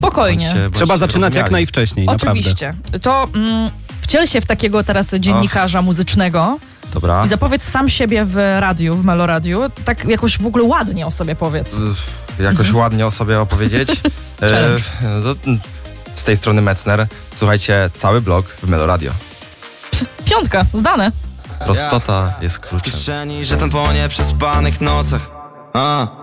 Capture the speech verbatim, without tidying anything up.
Spokojnie. Bądźcie, bądźcie Trzeba zaczynać jak rozumiali. najwcześniej, Oczywiście. naprawdę. To mm, wciel się w takiego teraz dziennikarza muzycznego Dobra. i zapowiedz sam siebie w radiu, w Meloradiu. Tak jakoś w ogóle ładnie o sobie powiedz. Jakoś Mhm. ładnie o sobie opowiedzieć. e, Challenge. to, z tej strony Metzner. Słuchajcie, cały blog w Meloradio. Piątka, zdane. Prostota jest kluczem. Kieszeni, że ten po nieprzespanych nocach. A.